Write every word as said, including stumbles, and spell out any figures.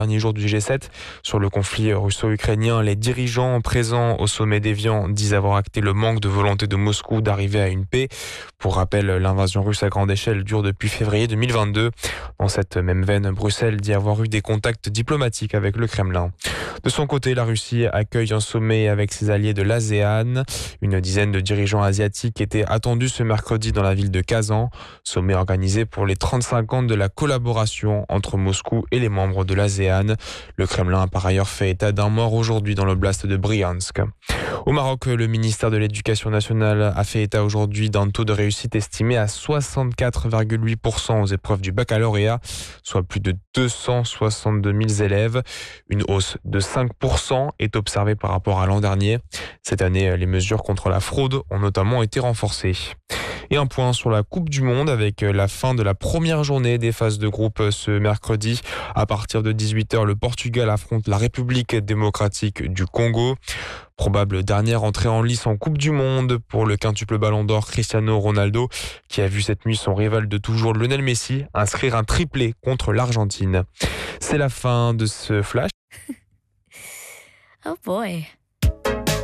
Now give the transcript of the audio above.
Dernier jour du G sept sur le conflit russo-ukrainien, les dirigeants présents au sommet d'Évian disent avoir acté le manque de volonté de Moscou d'arriver à une paix. Pour rappel, l'invasion russe à grande échelle dure depuis février deux mille vingt-deux. Dans cette même veine, Bruxelles dit avoir eu des contacts diplomatiques avec le Kremlin. De son côté, la Russie accueille un sommet avec ses alliés de l'ASEAN. Une dizaine de dirigeants asiatiques étaient attendus ce mercredi dans la ville de Kazan. Sommet organisé pour les trente-cinq ans de la collaboration entre Moscou et les membres de l'ASEAN. Le Kremlin a par ailleurs fait état d'un mort aujourd'hui dans l'oblast de Briansk. Au Maroc, le ministère de l'Éducation nationale a fait état aujourd'hui d'un taux de réussite estimé à soixante-quatre virgule huit pour cent aux épreuves du baccalauréat, soit plus de deux cent soixante-deux mille élèves. Une hausse de cinq pour cent est observée par rapport à l'an dernier. Cette année, les mesures contre la fraude ont notamment été renforcées. Et un point sur la Coupe du Monde avec la fin de la première journée des phases de groupe ce mercredi. À partir de dix-huit heures, le Portugal affronte la République démocratique du Congo. Probable dernière entrée en lice en Coupe du Monde pour le quintuple ballon d'or Cristiano Ronaldo, qui a vu cette nuit son rival de toujours Lionel Messi inscrire un triplé contre l'Argentine. C'est la fin de ce flash. Oh boy.